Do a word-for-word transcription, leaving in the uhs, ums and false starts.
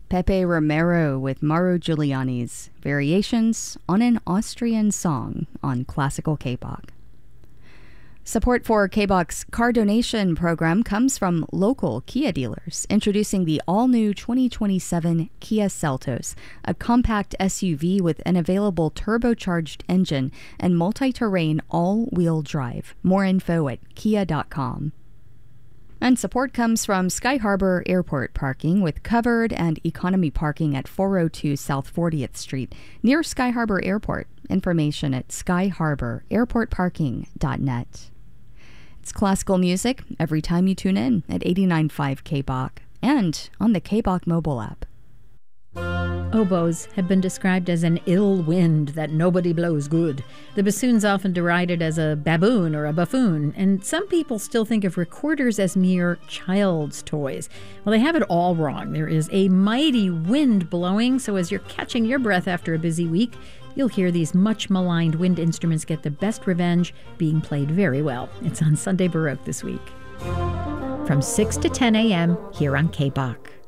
Pepe Romero with Mauro Giuliani's Variations on an Austrian Song on Classical K-pop. Support for K B O C's car donation program comes from local Kia dealers, introducing the all-new twenty twenty-seven Kia Seltos, a compact S U V with an available turbocharged engine and multi-terrain all-wheel drive. More info at kia dot com. And support comes from Sky Harbor Airport Parking with covered and economy parking at four oh two South fortieth Street near Sky Harbor Airport. Information at sky harbor airport parking dot net. It's classical music every time you tune in at eighty-nine point five K B O C and on the K B O C mobile app. Oboes have been described as an ill wind that nobody blows good. The bassoon's often derided as a baboon or a buffoon, and some people still think of recorders as mere child's toys. Well, they have it all wrong. There is a mighty wind blowing, so as you're catching your breath after a busy week, you'll hear these much-maligned wind instruments get the best revenge, being played very well. It's on Sunday Baroque this week. From six to ten a.m. here on K B O C.